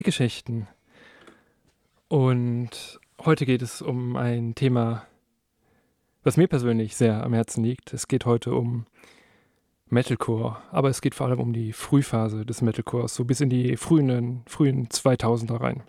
Geschichten. Und heute geht es um ein Thema, was mir persönlich sehr am Herzen liegt. Es geht heute um Metalcore, aber es geht vor allem um die Frühphase des Metalcores, so bis in die frühen 2000er rein.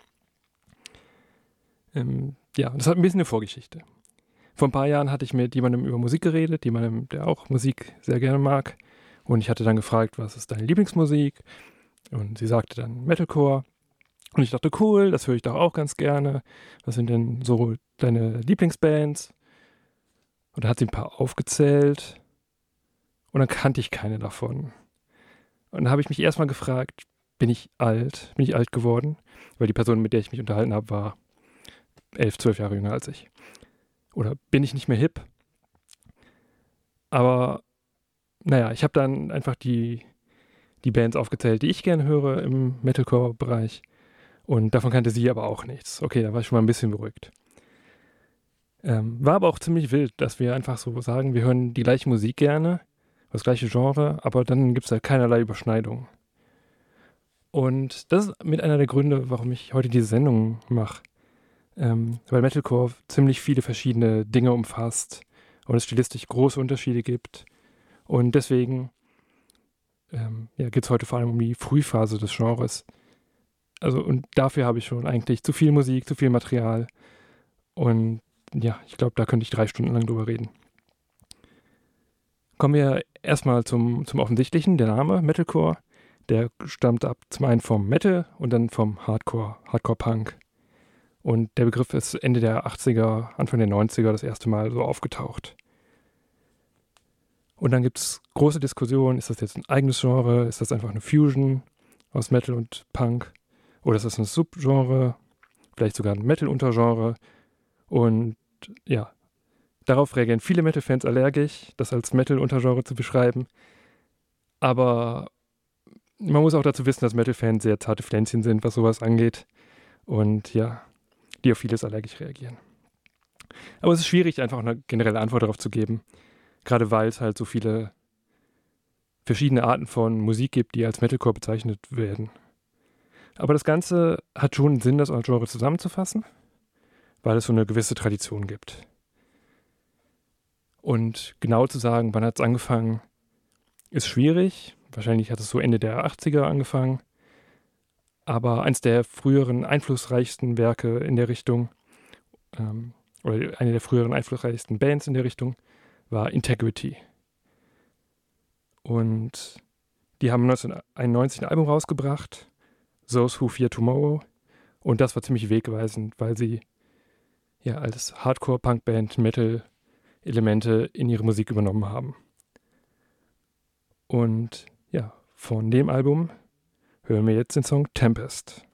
Das hat ein bisschen eine Vorgeschichte. Vor ein paar Jahren hatte ich mit jemandem über Musik geredet, jemandem, der auch Musik sehr gerne mag. Und ich hatte dann gefragt, was ist deine Lieblingsmusik? Und sie sagte dann Metalcore. Und ich dachte, cool, das höre ich doch auch ganz gerne. Was sind denn so deine Lieblingsbands? Und da hat sie ein paar aufgezählt. Und dann kannte ich keine davon. Und dann habe ich mich erstmal gefragt, bin ich alt? Bin ich alt geworden? Weil die Person, mit der ich mich unterhalten habe, war 11, 12 Jahre jünger als ich. Oder bin ich nicht mehr hip? Aber naja, ich habe dann einfach die Bands aufgezählt, die ich gerne höre im Metalcore-Bereich. Und davon kannte sie aber auch nichts. Okay, da war ich schon mal ein bisschen beruhigt. War aber auch ziemlich wild, dass wir einfach so sagen, wir hören die gleiche Musik gerne, das gleiche Genre, aber dann gibt es halt keinerlei Überschneidung. Und das ist mit einer der Gründe, warum ich heute diese Sendung mache. Weil Metalcore ziemlich viele verschiedene Dinge umfasst und es stilistisch große Unterschiede gibt. Und deswegen geht es heute vor allem um die Frühphase des Genres. Und dafür habe ich schon eigentlich zu viel Musik, zu viel Material. Und ja, ich glaube, da könnte ich 3 Stunden lang drüber reden. Kommen wir erstmal zum Offensichtlichen, der Name Metalcore. Der stammt ab zum einen vom Metal und dann vom Hardcore Punk. Und der Begriff ist Ende der 80er, Anfang der 90er das erste Mal so aufgetaucht. Und dann gibt es große Diskussionen, ist das jetzt ein eigenes Genre, ist das einfach eine Fusion aus Metal und Punk? Oder ist das ein Subgenre, vielleicht sogar ein Metal-Untergenre? Und ja, darauf reagieren viele Metal-Fans allergisch, das als Metal-Untergenre zu beschreiben. Aber man muss auch dazu wissen, dass Metal-Fans sehr zarte Pflänzchen sind, was sowas angeht. Und ja, die auf vieles allergisch reagieren. Aber es ist schwierig, einfach eine generelle Antwort darauf zu geben. Gerade weil es halt so viele verschiedene Arten von Musik gibt, die als Metalcore bezeichnet werden. Aber das Ganze hat schon Sinn, das als Genre zusammenzufassen, weil es so eine gewisse Tradition gibt. Und genau zu sagen, wann hat es angefangen, ist schwierig. Wahrscheinlich hat es so Ende der 80er angefangen. Aber eins der früheren einflussreichsten Werke in der Richtung, oder eine der früheren einflussreichsten Bands in der Richtung, war Integrity. Und die haben 1991 ein Album rausgebracht, Those Who Fear Tomorrow. Und das war ziemlich wegweisend, weil sie ja als Hardcore-Punk-Band Metal-Elemente in ihre Musik übernommen haben. Und ja, von dem Album hören wir jetzt den Song Tempest.